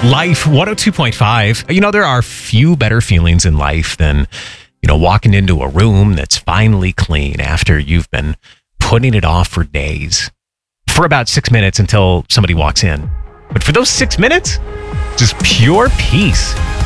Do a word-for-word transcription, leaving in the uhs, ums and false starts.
Life one oh two point five. You know, there are few better feelings in life than, you know, walking into a room that's finally clean after you've been putting it off for days. For about six minutes until somebody walks in. But for those six minutes, just pure peace.